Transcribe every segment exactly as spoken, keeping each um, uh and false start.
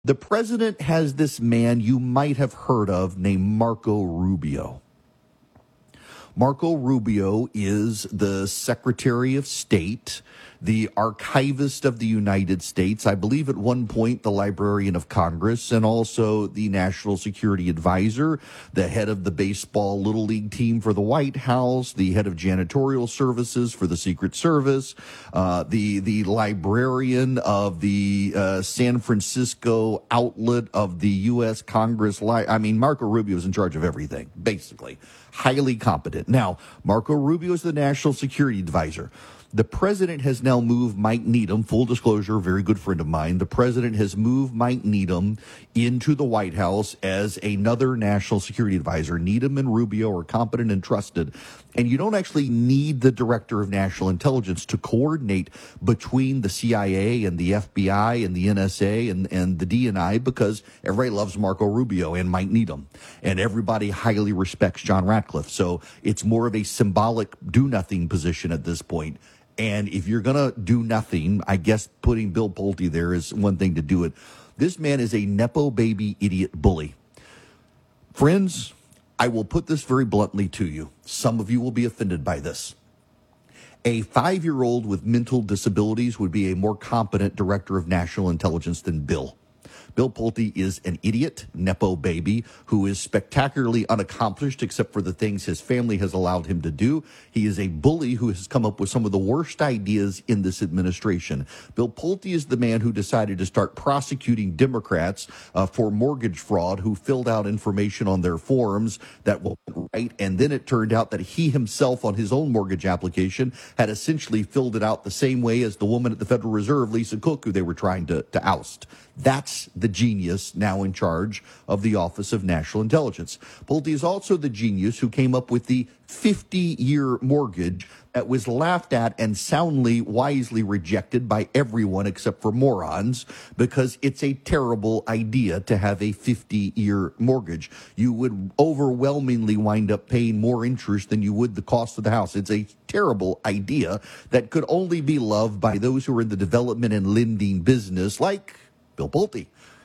The president has this man you might have heard of named Marco Rubio. Marco Rubio is the Secretary of State, the archivist of the United States, I believe at one point the Librarian of Congress, and also the National Security Advisor, the head of the baseball Little League team for the White House, the head of janitorial services for the Secret Service, uh, the, the librarian of the uh, San Francisco outlet of the U S Congress. Li- I mean, Marco Rubio is in charge of everything, basically. Highly competent. Now, Marco Rubio is the National Security Advisor. The president has now moved Mike Needham, full disclosure, a very good friend of mine. The president has moved Mike Needham into the White House as another national security advisor. Needham and Rubio are competent and trusted. And you don't actually need the director of national intelligence to coordinate between the C I A and the F B I and the N S A and, and the D N I, because everybody loves Marco Rubio and Mike Needham. And everybody highly respects John Ratcliffe. So it's more of a symbolic do-nothing position at this point. And if you're going to do nothing, I guess putting Bill Pulte there is one thing to do it. This man is a Nepo baby idiot bully. Friends, I will put this very bluntly to you. Some of you will be offended by this. A five-year-old with mental disabilities would be a more competent director of national intelligence than Bill. Bill Pulte is an idiot, Nepo baby, who is spectacularly unaccomplished except for the things his family has allowed him to do. He is a bully who has come up with some of the worst ideas in this administration. Bill Pulte is the man who decided to start prosecuting Democrats uh, for mortgage fraud, who filled out information on their forms that wasn't right, and then it turned out that he himself on his own mortgage application had essentially filled it out the same way as the woman at the Federal Reserve, Lisa Cook, who they were trying to, to oust. That's the genius now in charge of the Office of National Intelligence. Pulte is also the genius who came up with the fifty-year mortgage that was laughed at and soundly, wisely rejected by everyone except for morons, because it's a terrible idea to have a fifty-year mortgage. You would overwhelmingly wind up paying more interest than you would the cost of the house. It's a terrible idea that could only be loved by those who are in the development and lending business, like Bill Pulte.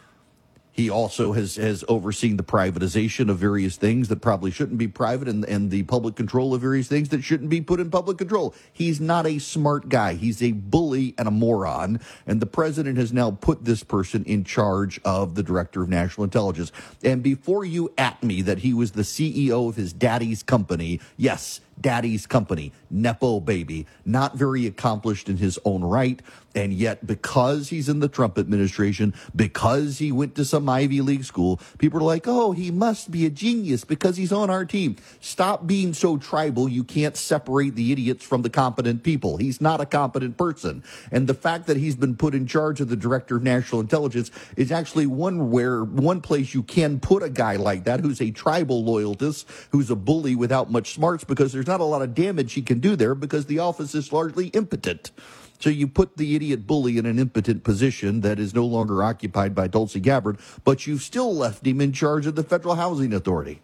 He also has, has overseen the privatization of various things that probably shouldn't be private, and, and the public control of various things that shouldn't be put in public control. He's not a smart guy. He's a bully and a moron. And the president has now put this person in charge of the director of national intelligence. And before you at me that he was the C E O of his daddy's company, yes, daddy's company, Nepo baby, not very accomplished in his own right. And yet, because he's in the Trump administration, because he went to some Ivy League school, people are like, oh, he must be a genius because he's on our team. Stop being so tribal. You can't separate the idiots from the competent people. He's not a competent person. And the fact that he's been put in charge of the director of national intelligence is actually one where one place you can put a guy like that who's a tribal loyalist, who's a bully without much smarts, because there's not a lot of damage he can do there because the office is largely impotent. So you put the idiot bully in an impotent position that is no longer occupied by Tulsi Gabbard, but you've still left him in charge of the Federal Housing Authority.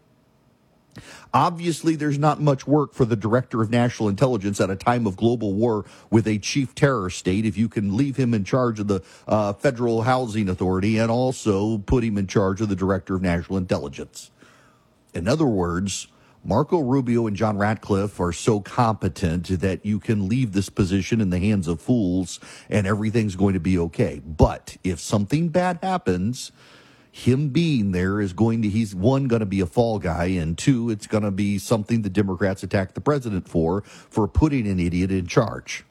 Obviously, there's not much work for the director of national intelligence at a time of global war with a chief terror state if you can leave him in charge of the uh, Federal Housing Authority and also put him in charge of the director of national intelligence. In other words, Marco Rubio and John Ratcliffe are so competent that you can leave this position in the hands of fools and everything's going to be okay. But if something bad happens, him being there is going to, he's one, going to be a fall guy, and two, it's going to be something the Democrats attack the president for, for putting an idiot in charge.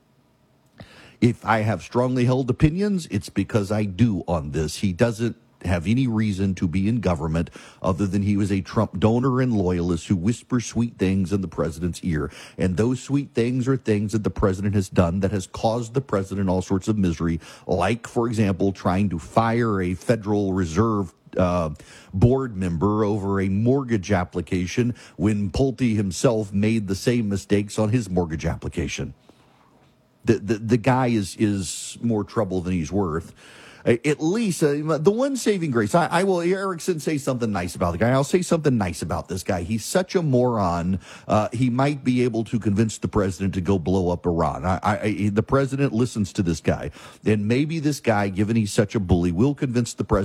If I have strongly held opinions, it's because I do on this. He doesn't have any reason to be in government other than he was a Trump donor and loyalist who whispers sweet things in the president's ear. And those sweet things are things that the president has done that has caused the president all sorts of misery, like, for example, trying to fire a Federal Reserve Uh, board member over a mortgage application when Pulte himself made the same mistakes on his mortgage application. The the, the guy is is more trouble than he's worth. At least uh, the one saving grace. I, I will, Erickson, say something nice about the guy. I'll say something nice about this guy. He's such a moron. Uh, he might be able to convince the president to go blow up Iran. I, I, the president listens to this guy. And maybe this guy, given he's such a bully, will convince the president